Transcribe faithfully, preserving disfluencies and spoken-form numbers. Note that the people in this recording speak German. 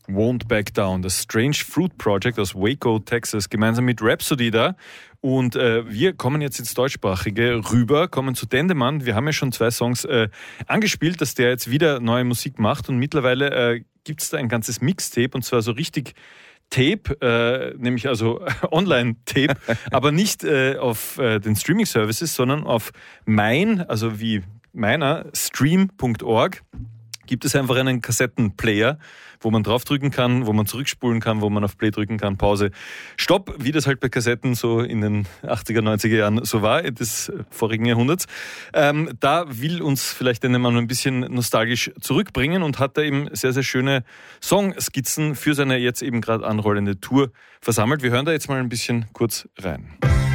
Won't Back Down, das Strange Fruit Project aus Waco, Texas, gemeinsam mit Rhapsody da. Und äh, wir kommen jetzt ins Deutschsprachige rüber, kommen zu Dendemann. Wir haben ja schon zwei Songs äh, angespielt, dass der jetzt wieder neue Musik macht. Und mittlerweile äh, gibt es da ein ganzes Mixtape, und zwar so richtig Tape, äh, nämlich also Online-Tape, aber nicht äh, auf äh, den Streaming-Services, sondern auf mein, also wie meiner, stream punkt org. Gibt es einfach einen Kassettenplayer, wo man draufdrücken kann, wo man zurückspulen kann, wo man auf Play drücken kann, Pause, Stopp, wie das halt bei Kassetten so in den achtziger, neunziger Jahren so war, des vorigen Jahrhunderts. Ähm, da will uns vielleicht der Mann ein bisschen nostalgisch zurückbringen und hat da eben sehr, sehr schöne Songskizzen für seine jetzt eben gerade anrollende Tour versammelt. Wir hören da jetzt mal ein bisschen kurz rein.